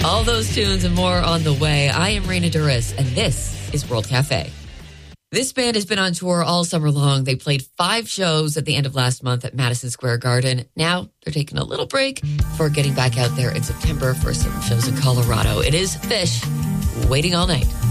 All those tunes and more on the way. I am Raina Duris, and this is World Cafe. This band has been on tour all summer long. They played 5 shows at the end of last month at Madison Square Garden. Now they're taking a little break before getting back out there in September for some shows in Colorado. It is Fish, Waiting All Night.